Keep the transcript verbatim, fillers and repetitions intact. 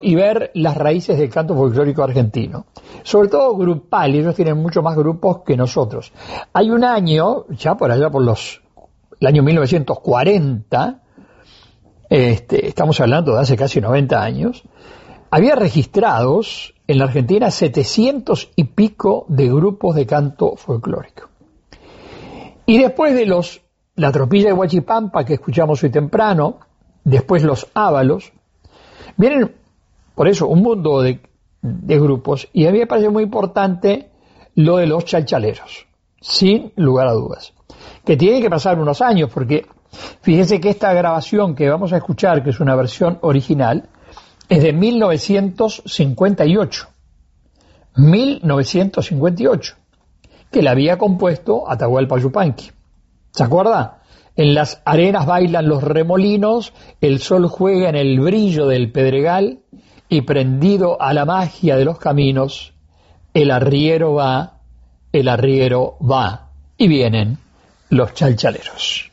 y ver las raíces del canto folclórico argentino. Sobre todo grupal, y ellos tienen mucho más grupos que nosotros. Hay un año, ya por allá por los, el año mil novecientos cuarenta, este, estamos hablando de hace casi noventa años, había registrados en la Argentina setecientos y pico de grupos de canto folclórico. Y después de los, la tropilla de Huachipampa que escuchamos hoy temprano, después los ábalos, vienen por eso un mundo de, de grupos, y a mí me parece muy importante lo de los chalchaleros, sin lugar a dudas, que tiene que pasar unos años, porque fíjense que esta grabación que vamos a escuchar, que es una versión original, es de mil novecientos cincuenta y ocho, mil novecientos cincuenta y ocho, que la había compuesto Atahualpa Yupanqui. ¿Se acuerda? En las arenas bailan los remolinos, el sol juega en el brillo del pedregal, y prendido a la magia de los caminos, el arriero va, el arriero va, y vienen los chalchaleros.